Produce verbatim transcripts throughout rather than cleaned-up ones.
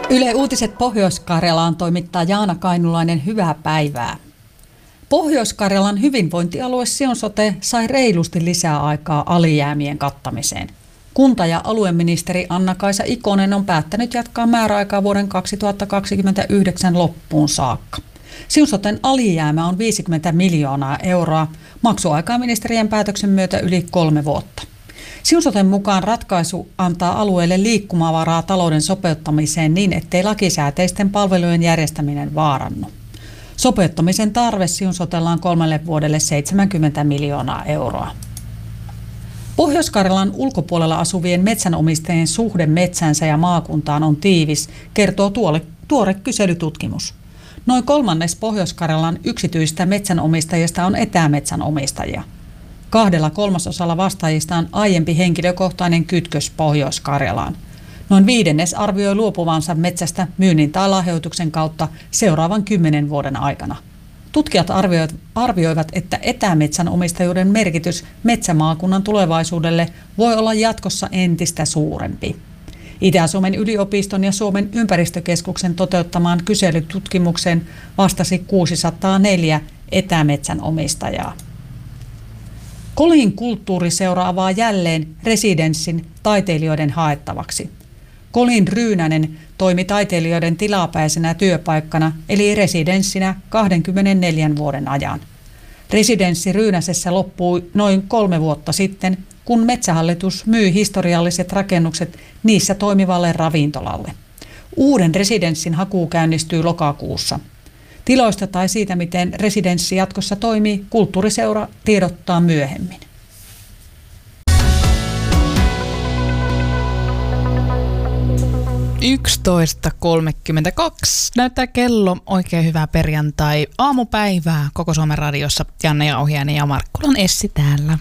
Yle Uutiset Pohjois-Karjalaan toimittaa Jaana Kainulainen, hyvää päivää. Pohjois-Karjalan hyvinvointialue Siun Sote sai reilusti lisää aikaa alijäämien kattamiseen. Kunta- ja alueministeri Anna-Kaisa Ikonen on päättänyt jatkaa määräaikaa vuoden kaksituhattakaksikymmentäyhdeksän loppuun saakka. Siun Soten alijäämä on viisikymmentä miljoonaa euroa, maksuaikaa ministerien päätöksen myötä yli kolme vuotta. Siun Soten mukaan ratkaisu antaa alueelle liikkumavaraa talouden sopeuttamiseen niin, ettei lakisääteisten palvelujen järjestäminen vaarannu. Sopeuttamisen tarve Siun Sotella on kolmelle vuodelle seitsemänkymmentä miljoonaa euroa. Pohjois-Karjalan ulkopuolella asuvien metsänomistajien suhde metsänsä ja maakuntaan on tiivis, kertoo tuore, tuore kyselytutkimus. Noin kolmannes Pohjois-Karjalan yksityistä metsänomistajista on etämetsänomistajia. Kahdella kolmasosalla vastaajista on aiempi henkilökohtainen kytkös Pohjois-Karjalaan. Noin viidennes arvioi luopuvansa metsästä myynnin tai lahjoituksen kautta seuraavan kymmenen vuoden aikana. Tutkijat arvioivat, että etämetsänomistajuuden merkitys metsämaakunnan tulevaisuudelle voi olla jatkossa entistä suurempi. Itä-Suomen yliopiston ja Suomen ympäristökeskuksen toteuttamaan kyselytutkimukseen vastasi kuusisataaneljä etämetsänomistajaa. Kolin kulttuuriseura avaa jälleen residenssin taiteilijoiden haettavaksi. Kolin Ryynänen toimi taiteilijoiden tilapäisenä työpaikkana eli residenssinä kaksikymmentäneljä vuoden ajan. Residenssi Ryynäsessä loppui noin kolme vuotta sitten, kun Metsähallitus myi historialliset rakennukset niissä toimivalle ravintolalle. Uuden residenssin haku käynnistyy lokakuussa. Tiloista tai siitä, miten residenssi jatkossa toimii, kulttuuriseura tiedottaa myöhemmin. yksitoista kolmekymmentäkaksi näyttää kello. Oikein hyvää perjantai aamupäivää koko Suomen radiossa. Janne Jauhiainen ja Markkulan Essi täällä.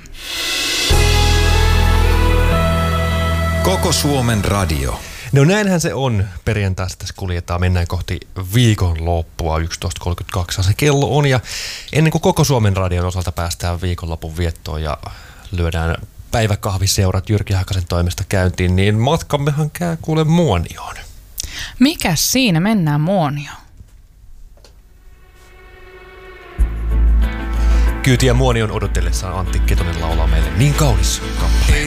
Koko Suomen radio. No näinhän se on. Perjantaista tässä kuljetaan. Mennään kohti viikonloppua. yksitoista kolmekymmentäkaksi se kello on. Ja ennen kuin koko Suomen radion osalta päästään viikonlopun viettoon ja lyödään päiväkahviseurat Jyrki Hakasen toimesta käyntiin, niin matkammehan käy kuule Muonioon. Mikäs siinä, mennään Muonioon? Kyytiä Muonion odotellessaan Antti Ketonen laulaa meille niin kaunis kappale.